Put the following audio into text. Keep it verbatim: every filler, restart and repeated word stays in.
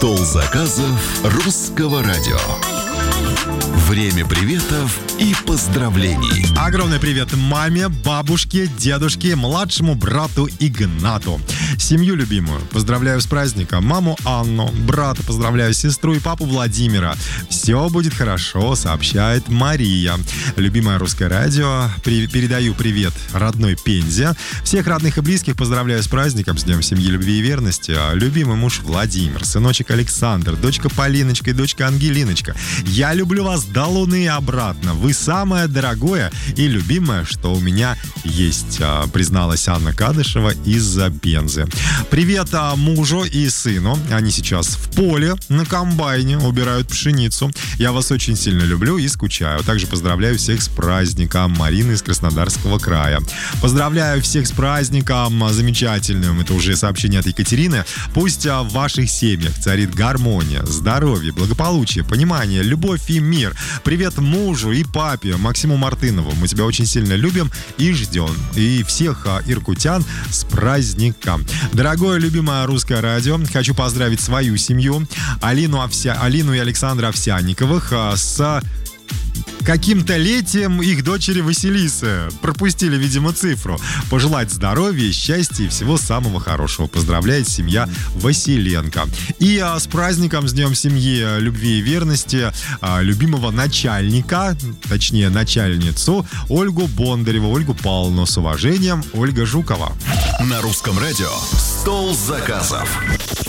Стол заказов русского радио. Время приветов и поздравлений. Огромный привет маме, бабушке, дедушке, младшему брату Игнату. Семью любимую поздравляю с праздником. Маму Анну, брата поздравляю, сестру и папу Владимира. Все будет хорошо, сообщает Мария. Любимое русское радио. При- передаю привет родной Пензе. Всех родных и близких поздравляю с праздником, с Днем семьи, любви и верности. Любимый муж Владимир, сыночек Александр, дочка Полиночка и дочка Ангелиночка. Я люблю вас до луны и обратно. Вы самое дорогое и любимое, что у меня есть, призналась Анна Кадышева из Пензы. Привет мужу и сыну. Они сейчас в поле на комбайне убирают пшеницу. Я вас очень сильно люблю и скучаю. Также поздравляю всех с праздником. Марина из Краснодарского края. Поздравляю всех с праздником замечательным. Это уже сообщение от Екатерины. Пусть в ваших семьях царит гармония, здоровье, благополучие, понимание, любовь и мир. Привет мужу и папе Максиму Мартынову. Мы тебя очень сильно любим и ждем. И всех иркутян с праздником. Дорогое, любимое русское радио, хочу поздравить свою семью, Алину, Овся... Алину и Александра Овсянниковых с каким-то летием их дочери Василисы. Пропустили, видимо, цифру. Пожелать здоровья, счастья и всего самого хорошего. Поздравляет семья Василенко. И а, с праздником, с Днем семьи, любви и верности а, любимого начальника, точнее начальницу Ольгу Бондареву, Ольгу Павловну. С уважением, Ольга Жукова. На русском радио «Стол заказов».